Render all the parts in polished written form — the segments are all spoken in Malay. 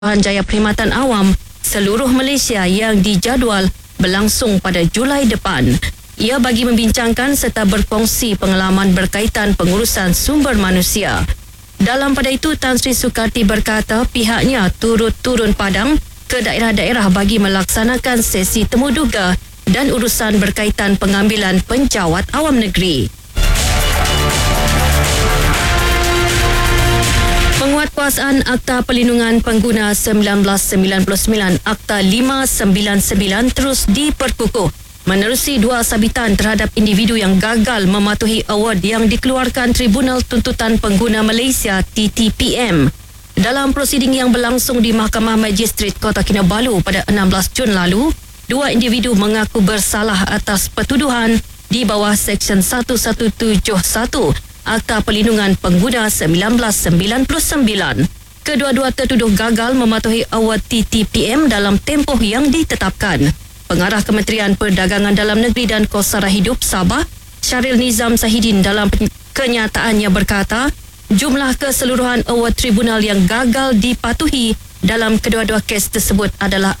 Jaya Perkhidmatan Awam seluruh Malaysia yang dijadual berlangsung pada Julai depan. Ia bagi membincangkan serta berkongsi pengalaman berkaitan pengurusan sumber manusia. Dalam pada itu, Tan Sri Sukarti berkata pihaknya turut turun padang ke daerah-daerah bagi melaksanakan sesi temuduga dan urusan berkaitan pengambilan penjawat awam negeri. Penguatkuasaan Akta Perlindungan Pengguna 1999 Akta 599 terus diperkukuh menerusi dua sabitan terhadap individu yang gagal mematuhi award yang dikeluarkan Tribunal Tuntutan Pengguna Malaysia TTPM. Dalam prosiding yang berlangsung di Mahkamah Magistrat Kota Kinabalu pada 16 Jun lalu, dua individu mengaku bersalah atas pertuduhan di bawah Seksyen 1171 Akta Perlindungan Pengguna 1999. Kedua-dua tertuduh gagal mematuhi award TTPM dalam tempoh yang ditetapkan. Pengarah Kementerian Perdagangan Dalam Negeri dan Kosara Hidup Sabah, Syaril Nizam Zahidin dalam kenyataannya berkata, jumlah keseluruhan award tribunal yang gagal dipatuhi dalam kedua-dua kes tersebut adalah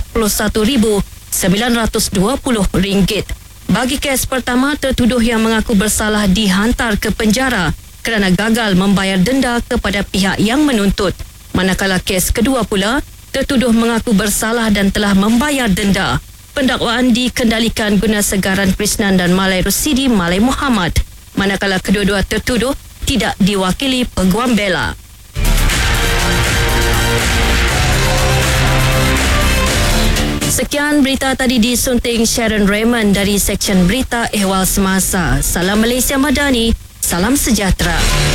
RM40,920. Bagi kes pertama, tertuduh yang mengaku bersalah dihantar ke penjara kerana gagal membayar denda kepada pihak yang menuntut. Manakala kes kedua pula, tertuduh mengaku bersalah dan telah membayar denda. Pendakwaan dikendalikan Guna Segaran Krishnan dan Malai Rusidi Malai Muhammad. Manakala kedua-dua tertuduh tidak diwakili peguam bela. Sekian berita tadi disunting Sharon Raymond dari Seksyen Berita Ehwal Semasa. Salam Malaysia Madani, salam sejahtera.